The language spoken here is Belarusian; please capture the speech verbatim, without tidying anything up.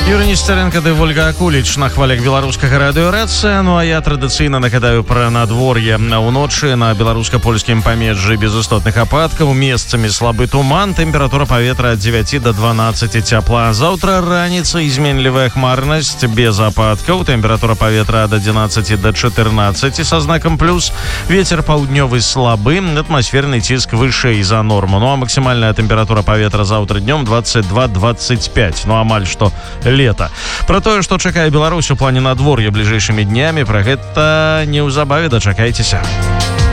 Юрий Нестеренко ды Вольга Акуліч на хвалях беларускага радыёрэцыя. Ну а я традыцыйна нагадаю пра надвор'е. Уночы на беларуска-польскім памежжы без істотных ападкаў, месцамі слабы туман, тэмпература паветра ад дзевяці да дванаццаці цяпла. Заўтра раніцай зменлівая хмарнасць без ападкаў, тэмпература паветра ад адзінаццаці да чатырнаццаці са знакам плюс. Вецер паўднёвы слабы, атмасферны ціск вышэй за норму. Ну а максімальная тэмпература паветра заўтра днём дваццаць два дваццаць пяць. Ну амаль што лета. Про тое, што чакае Беларусь у плане надвор'я бліжэйшымі днямі, пра гэта неўзабаве дачакайцеся.